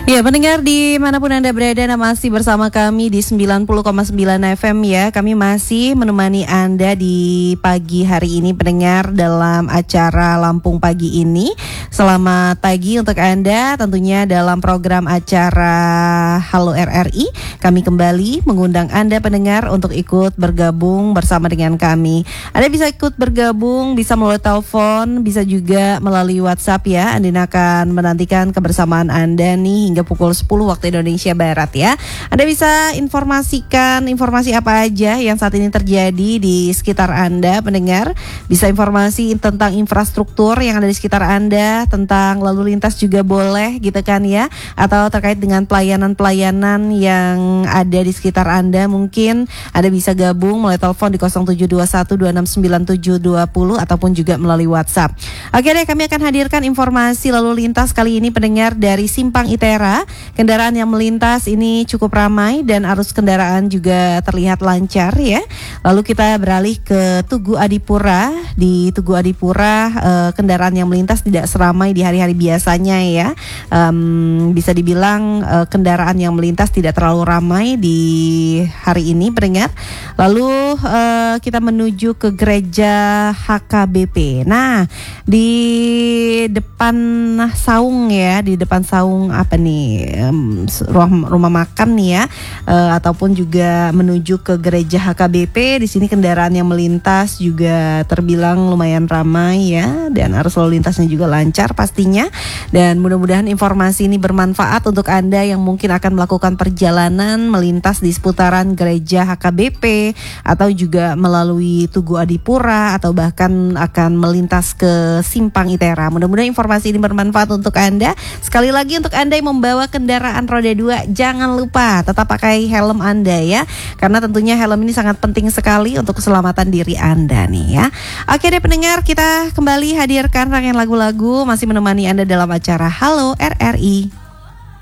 Ya, pendengar dimanapun Anda berada, masih bersama kami di 90,9 FM ya. Kami masih menemani Anda di pagi hari ini, pendengar, dalam acara Lampung Pagi ini. Selamat pagi untuk Anda, tentunya dalam program acara Halo RRI. Kami kembali mengundang Anda pendengar untuk ikut bergabung bersama dengan kami. Anda bisa ikut bergabung, bisa melalui telepon, bisa juga melalui WhatsApp ya. Anda akan menantikan kebersamaan Anda nih hingga pukul 10 waktu Indonesia Barat ya. Anda bisa informasikan informasi apa aja yang saat ini terjadi di sekitar Anda pendengar. Bisa informasi tentang infrastruktur yang ada di sekitar Anda, tentang lalu lintas juga boleh gitu kan ya. Atau terkait dengan pelayanan-pelayanan yang ada di sekitar Anda, mungkin Anda bisa gabung melalui telepon di 0721269720 ataupun juga melalui WhatsApp. Oke deh, kami akan hadirkan informasi lalu lintas kali ini pendengar dari Simpang Itera. Kendaraan yang melintas ini cukup ramai dan arus kendaraan juga terlihat lancar ya. Lalu kita beralih ke Tugu Adipura. Di Tugu Adipura kendaraan yang melintas tidak seramai di hari-hari biasanya ya. Bisa dibilang kendaraan yang melintas tidak terlalu ramai di hari ini pendengar. Lalu kita menuju ke gereja HKBP. Nah, di depan saung ya, di depan saung apa nih, rumah makan nih ya, ataupun juga menuju ke gereja HKBP. Di sini kendaraan yang melintas juga terbilang lumayan ramai ya, dan arus lalu lintasnya juga lancar pastinya. Dan mudah-mudahan informasi ini bermanfaat untuk Anda yang mungkin akan melakukan perjalanan melintas di seputaran gereja HKBP atau juga melalui Tugu Adipura atau bahkan akan melintas ke Simpang Itera. Mudah-mudahan informasi ini bermanfaat untuk Anda. Sekali lagi untuk Anda yang membawa kendaraan roda 2, jangan lupa tetap pakai helm Anda ya. Karena tentunya helm ini sangat penting sekali untuk keselamatan diri Anda nih ya. Oke deh pendengar, kita kembali hadirkan rangkaian lagu-lagu masih menemani Anda dalam acara Halo RRI.